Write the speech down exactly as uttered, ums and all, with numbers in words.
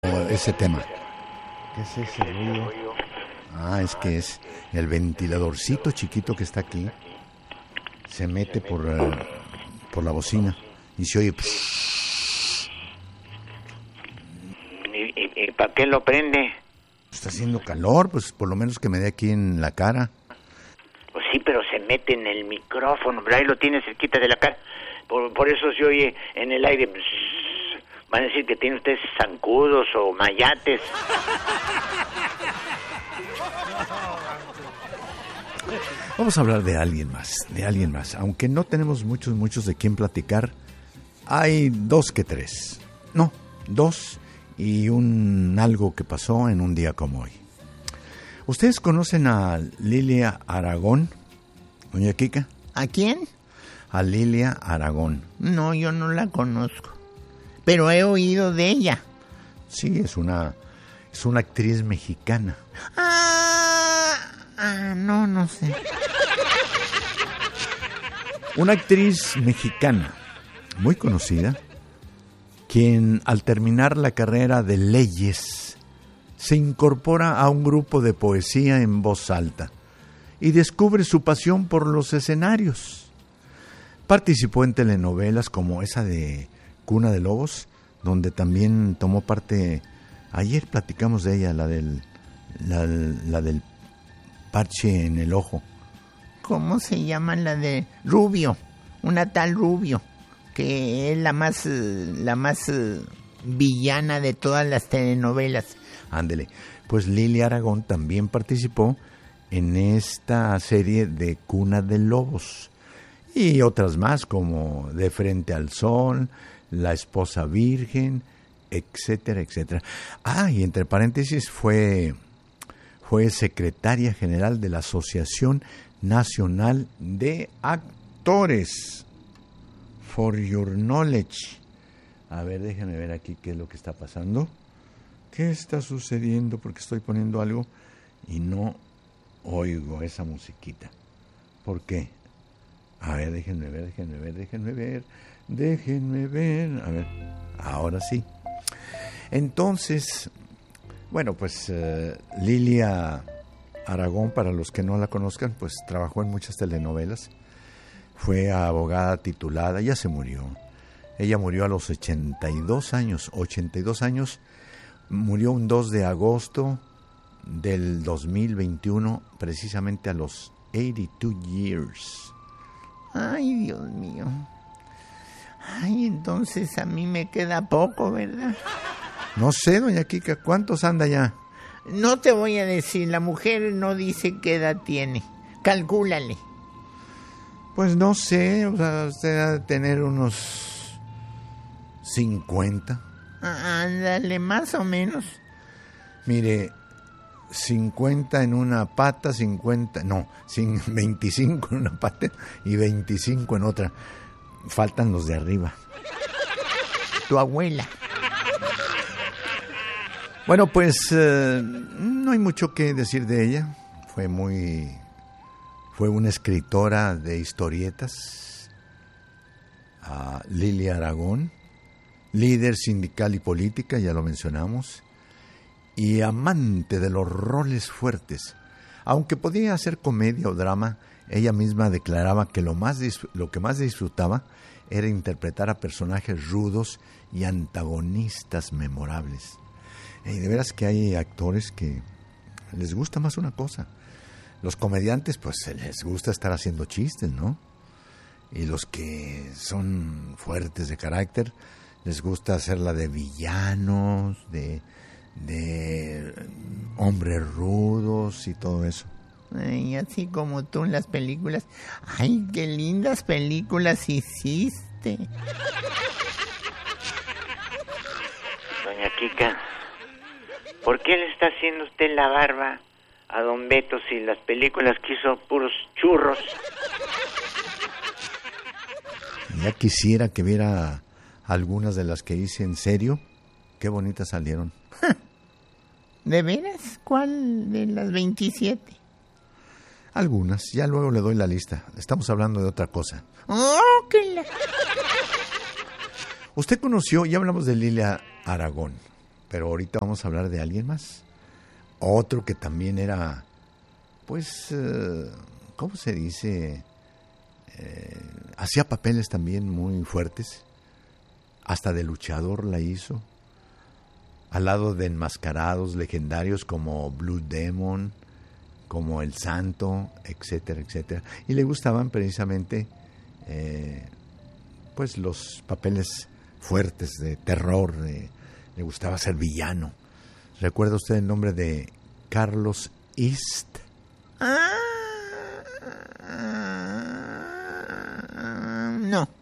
ese tema. ¿Qué es ese ruido? Ah, es que es el ventiladorcito chiquito que está aquí. Se mete por, uh, por la bocina y se oye... ¿Y, y, y para qué lo prende? Está haciendo calor, pues por lo menos que me dé aquí en la cara. Pues sí, pero se mete en el micrófono, pero ahí lo tiene cerquita de la cara. Por, por eso se oye en el aire. Van a decir que tiene usted zancudos o mayates. Vamos a hablar de alguien más, de alguien más. Aunque no tenemos muchos, muchos de quién platicar, hay dos que tres. No, dos y un algo que pasó en un día como hoy. ¿Ustedes conocen a Lilia Aragón, doña Kika? ¿A quién? A Lilia Aragón. No, yo no la conozco, pero he oído de ella. Sí, es una, es una actriz mexicana. Ah, ah, no, no sé. Una actriz mexicana muy conocida, quien al terminar la carrera de leyes se incorpora a un grupo de poesía en voz alta y descubre su pasión por los escenarios. Participó en telenovelas como esa de Cuna de Lobos, donde también tomó parte. Ayer platicamos de ella, la del la, la del parche en el ojo. ¿Cómo se llama la de Rubio? Una tal Rubio, que es la más la más uh, villana de todas las telenovelas. Ándele. Pues Lilia Aragón también participó en esta serie de Cuna de Lobos y otras más como De Frente al Sol, La Esposa Virgen, etcétera, etcétera. Ah, y entre paréntesis fue fue secretaria general de la Asociación Nacional de Actores. For your knowledge. A ver, déjenme ver aquí qué es lo que está pasando. ¿Qué está sucediendo? Porque estoy poniendo algo y no oigo esa musiquita. ¿Por qué? A ver, déjenme ver, déjenme ver, déjenme ver, déjenme ver. A ver, ahora sí. Entonces, bueno, pues uh, Lilia Aragón, para los que no la conozcan, pues trabajó en muchas telenovelas. Fue abogada titulada, ya se murió. Ella murió a los ochenta y dos años, ochenta y dos años. Murió un dos de agosto del dos mil veintiuno, precisamente a los ochenta y dos years. Ay, Dios mío. Ay, entonces a mí me queda poco, ¿verdad? No sé, doña Kika, ¿cuántos anda ya? No te voy a decir, la mujer no dice qué edad tiene. Calcúlale. Pues no sé, o sea, usted ha de tener unos cincuenta. Ándale, más o menos. Mire, cincuenta en una pata, cincuenta, no, veinticinco en una pata y veinticinco en otra. Faltan los de arriba. Tu abuela. Bueno, pues eh, no hay mucho que decir de ella. Fue muy, fue una escritora de historietas, uh, Lilia Aragón. Líder sindical y política, ya lo mencionamos, y amante de los roles fuertes. Aunque podía hacer comedia o drama, ella misma declaraba que lo, más dis- lo que más disfrutaba era interpretar a personajes rudos y antagonistas memorables. Y de veras que hay actores que les gusta más una cosa. Los comediantes, pues les gusta estar haciendo chistes, ¿no? Y los que son fuertes de carácter, les gusta hacerla de villanos, de, de hombres rudos y todo eso. Ay, así como tú en las películas. Ay, qué lindas películas hiciste. Doña Kika, ¿por qué le está haciendo usted la barba a don Beto si las películas que hizo puros churros? Ya quisiera que viera algunas de las que hice en serio. Qué bonitas salieron. ¿De veras? ¿Cuál de las veintisiete? Algunas, ya luego le doy la lista. Estamos hablando de otra cosa. ¡Oh, qué la... Usted conoció, ya hablamos de Lilia Aragón. pero ahorita vamos a hablar de alguien más. Otro que también era, pues, eh, ¿cómo se dice? Eh, hacía papeles también muy fuertes. Hasta de luchador la hizo. Al lado de enmascarados legendarios como Blue Demon, como El Santo, etcétera, etcétera. Y le gustaban precisamente eh, pues los papeles fuertes de terror, de, le gustaba ser villano. ¿Recuerda usted el nombre de Carlos East? Ah, no.